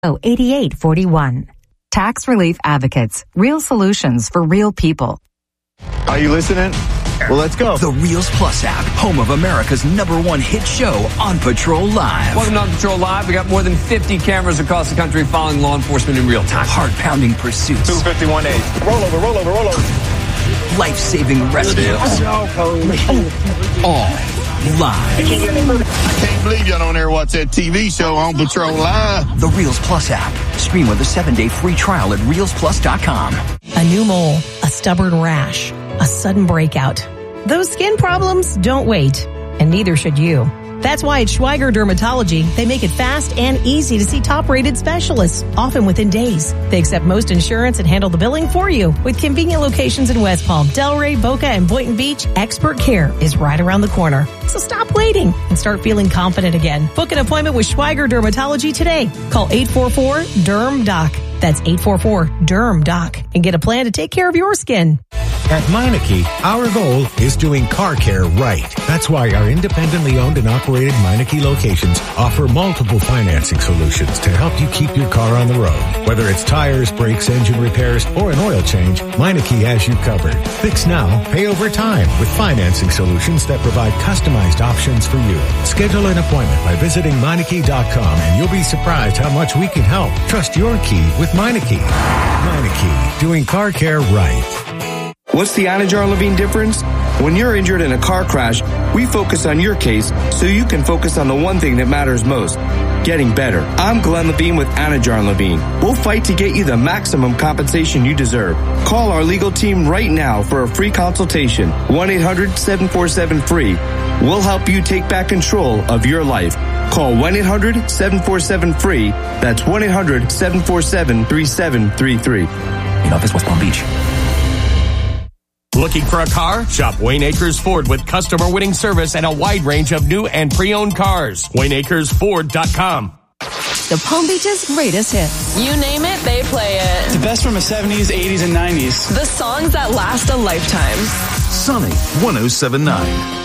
8841. Tax Relief Advocates. Real solutions for real people. Are you listening? Well, let's go. The Reels Plus app, home of America's #1 hit show, On Patrol Live. Welcome to On Patrol Live. We got more than 50 cameras across the country following law enforcement in real time. Heart-pounding pursuits. 251A. Roll over. Life-saving rescues. All live. I can't believe y'all don't ever watch that TV show On Patrol Live. The Reels Plus app. Stream with a 7-day free trial at reelsplus.com. A new mole, a stubborn rash, a sudden breakout. Those skin problems don't wait, and neither should you. That's why at Schweiger Dermatology, they make it fast and easy to see top-rated specialists, often within days. They accept most insurance and handle the billing for you. With convenient locations in West Palm, Delray, Boca, and Boynton Beach, expert care is right around the corner. So stop waiting and start feeling confident again. Book an appointment with Schweiger Dermatology today. Call 844-DERM-DOC. That's 844-DERM-DOC. And get a plan to take care of your skin. At Meineke, our goal is doing car care right. That's why our independently owned and operated Meineke locations offer multiple financing solutions to help you keep your car on the road. Whether it's tires, brakes, engine repairs, or an oil change, Meineke has you covered. Fix now, pay over time with financing solutions that provide customized options for you. Schedule an appointment by visiting Meineke.com and you'll be surprised how much we can help. Trust your key with Meineke. Meineke, doing car care right. What's the Anajar Levine difference? When you're injured in a car crash, we focus on your case so you can focus on the one thing that matters most, getting better. I'm Glenn Levine with Anajar Levine. We'll fight to get you the maximum compensation you deserve. Call our legal team right now for a free consultation. 1-800-747-FREE. We'll help you take back control of your life. Call 1-800-747-FREE. That's 1-800-747-3733. In office, West Palm Beach. Looking for a car? Shop Wayne Akers Ford with customer-winning service and a wide range of new and pre-owned cars. WayneAkersFord.com. The Palm Beach's greatest hits. You name it, they play it. The best from the 70s, 80s, and 90s. The songs that last a lifetime. Sunny 107.9.